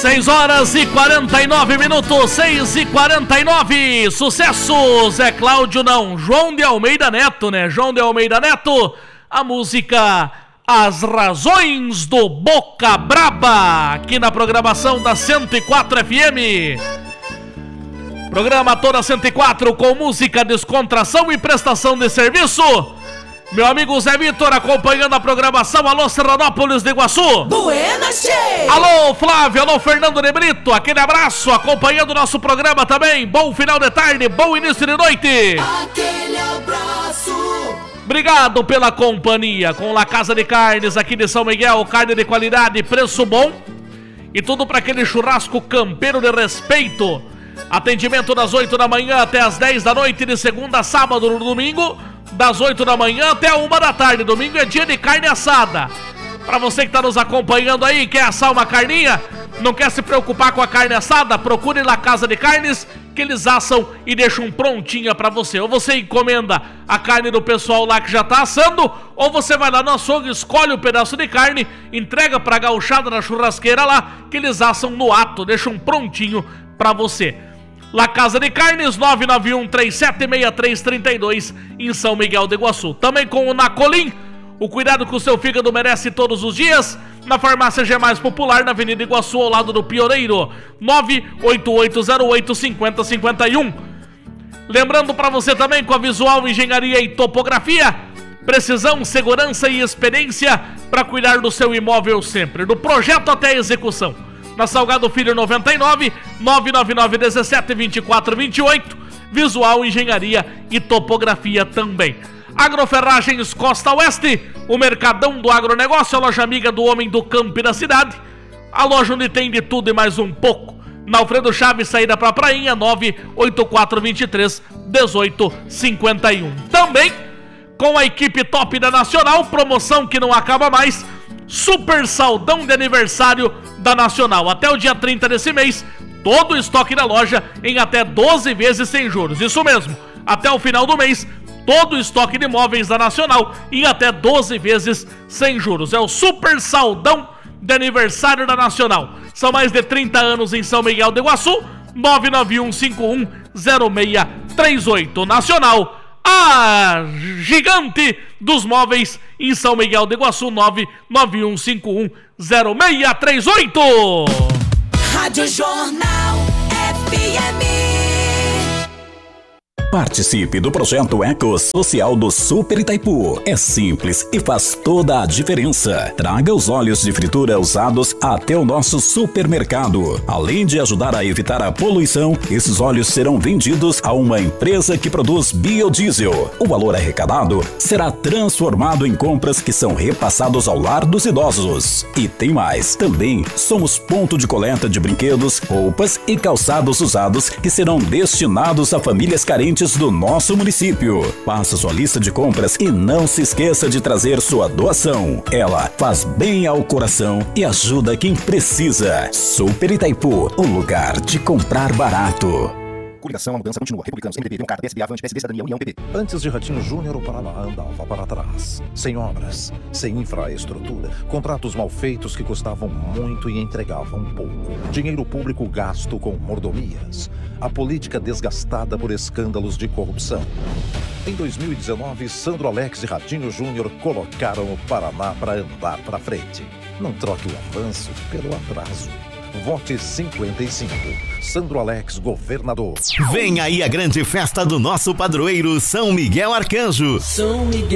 6 horas e 49 minutos, 6h49. Sucessos, é Cláudio não, João de Almeida Neto, né? João de Almeida Neto, a música As Razões do Boca Braba, aqui na programação da 104 FM. Programa toda 104 com música, descontração e prestação de serviço. Meu amigo Zé Vitor acompanhando a programação. Alô, Serranópolis de Iguaçu. Buenas, che. Alô, Flávio. Alô, Fernando de Brito. Aquele abraço, acompanhando o nosso programa também. Bom final de tarde, bom início de noite. Aquele abraço. Obrigado pela companhia com La Casa de Carnes aqui de São Miguel. Carne de qualidade, preço bom e tudo para aquele churrasco campeiro de respeito. Atendimento das 8 da manhã até as 10 da noite, de segunda a sábado, no domingo das 8 da manhã até a 1 da tarde. Domingo é dia de carne assada. Pra você que tá nos acompanhando aí, quer assar uma carninha, não quer se preocupar com a carne assada, procure lá Casa de Carnes, que eles assam e deixam prontinha pra você. Ou você encomenda a carne do pessoal lá que já tá assando, ou você vai lá no açougue, escolhe um pedaço de carne, entrega pra gauchada na churrasqueira lá, que eles assam no ato, deixam prontinho pra você. La Casa de Carnes, 991-376332, em São Miguel de Iguaçu. Também com o Nacolim, o cuidado que o seu fígado merece todos os dias. Na farmácia G Mais Popular, na Avenida Iguaçu, ao lado do Pioneiro, 98808-5051. Lembrando para você também, com a Visual Engenharia e Topografia, precisão, segurança e experiência para cuidar do seu imóvel sempre, do projeto até a execução. Na Salgado Filho 99, 999-17-2428, Visual Engenharia e Topografia também. Agroferragens Costa Oeste, o Mercadão do Agronegócio, a loja amiga do homem do campo e da cidade. A loja onde tem de tudo e mais um pouco. Na Alfredo Chaves, saída pra Prainha, 98423-1851. Também com a equipe top da Nacional, promoção que não acaba mais. Super saldão de aniversário da Nacional. Até o dia 30 desse mês, todo o estoque da loja em até 12 vezes sem juros. Isso mesmo, até o final do mês, todo o estoque de imóveis da Nacional em até 12 vezes sem juros. É o super saldão de aniversário da Nacional. São mais de 30 anos em São Miguel de Iguaçu. 991510638. Nacional, a gigante dos móveis em São Miguel de Iguaçu. 991510638. Rádio Jornal FM. Participe do projeto Eco Social do Super Itaipu. É simples e faz toda a diferença. Traga os óleos de fritura usados até o nosso supermercado. Além de ajudar a evitar a poluição, esses óleos serão vendidos a uma empresa que produz biodiesel. O valor arrecadado será transformado em compras que são repassados ao lar dos idosos. E tem mais. Também somos ponto de coleta de brinquedos, roupas e calçados usados que serão destinados a famílias carentes do nosso município. Faça sua lista de compras e não se esqueça de trazer sua doação. Ela faz bem ao coração e ajuda quem precisa. Super Itaipu, o lugar de comprar barato. Coligação, a mudança continua. Republicanos, MDB, Vem Cara, PSB, Avante, PSD, Cidadania, União, PP. Antes de Ratinho Júnior, o Paraná andava para trás. Sem obras, sem infraestrutura, contratos mal feitos que custavam muito e entregavam pouco. Dinheiro público gasto com mordomias. A política desgastada por escândalos de corrupção. Em 2019, Sandro Alex e Ratinho Júnior colocaram o Paraná para andar para frente. Não troque o avanço pelo atraso. Vote 55. Sandro Alex, governador. Vem aí a grande festa do nosso padroeiro São Miguel Arcanjo. São Miguel